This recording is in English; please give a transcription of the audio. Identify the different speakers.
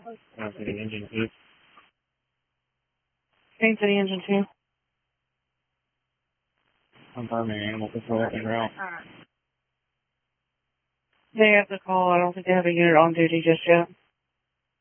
Speaker 1: For the engine 2.
Speaker 2: Same for the engine 2.
Speaker 1: Confirming animal control en route.
Speaker 2: They have to call. I don't think they have a unit on duty just yet.